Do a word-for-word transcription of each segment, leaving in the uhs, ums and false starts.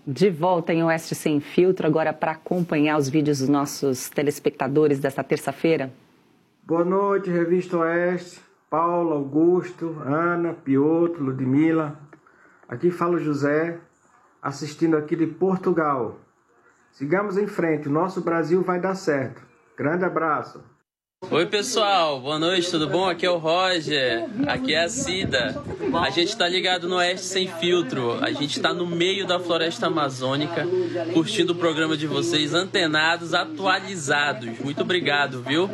De volta em Oeste Sem Filtro, agora para acompanhar os vídeos dos nossos telespectadores desta terça-feira. Boa noite, Revista Oeste. Paulo, Augusto, Ana, Piotr, Ludmila. Aqui fala o José, assistindo aqui de Portugal. Sigamos em frente, o nosso Brasil vai dar certo. Grande abraço. Oi pessoal, boa noite, tudo bom? Aqui é o Roger, aqui é a Cida. A gente está ligado no Oeste Sem Filtro, a gente está no meio da floresta amazônica, curtindo o programa de vocês, antenados, atualizados. Muito obrigado, viu?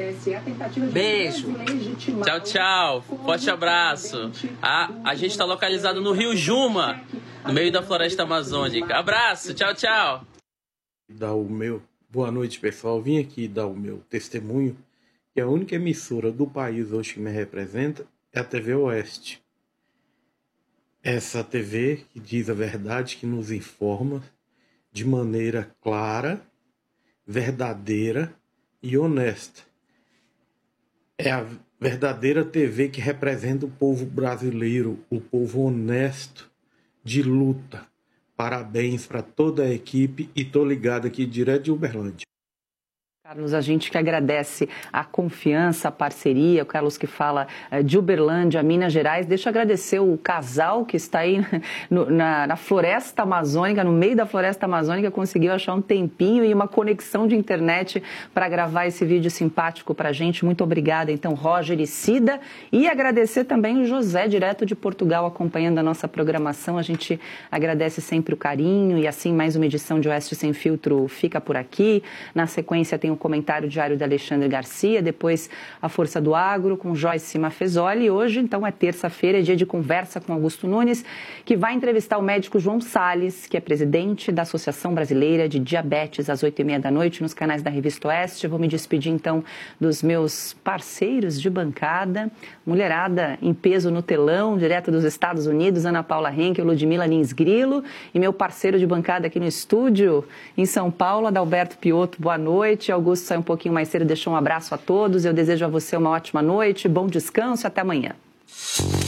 Beijo. Tchau, tchau. Forte abraço. Ah, a gente está localizado no Rio Juma, no meio da floresta amazônica. Abraço, tchau, tchau. Dar o meu... Boa noite, pessoal. Vim aqui dar o meu testemunho. Que a única emissora do país hoje que me representa é a T V Oeste. Essa T V que diz a verdade, que nos informa de maneira clara, verdadeira e honesta. É a verdadeira T V que representa o povo brasileiro, o povo honesto, de luta. Parabéns para toda a equipe e tô ligado aqui direto de Uberlândia. Carlos, a gente que agradece a confiança, a parceria, o Carlos que fala de Uberlândia, Minas Gerais. Deixa eu agradecer o casal que está aí no, na, na floresta amazônica, no meio da floresta amazônica, conseguiu achar um tempinho e uma conexão de internet para gravar esse vídeo simpático para a gente. Muito obrigada, então, Roger e Cida. E agradecer também o José, direto de Portugal, acompanhando a nossa programação. A gente agradece sempre o carinho e assim mais uma edição de Oeste Sem Filtro fica por aqui. Na sequência tem o comentário diário de Alexandre Garcia, depois a Força do Agro com Joyce Mafezoli. E hoje, então, é terça-feira, é dia de conversa com Augusto Nunes, que vai entrevistar o médico João Salles, que é presidente da Associação Brasileira de Diabetes, às oito e meia da noite, nos canais da Revista Oeste. Eu vou me despedir, então, dos meus parceiros de bancada, mulherada em peso no telão, direto dos Estados Unidos, Ana Paula Henkel, Ludmila Lins Grilo, e meu parceiro de bancada aqui no estúdio, em São Paulo, Adalberto Piotr. Boa noite. Augusto saiu um pouquinho mais cedo, deixou um abraço a todos. Eu desejo a você uma ótima noite, bom descanso e até amanhã.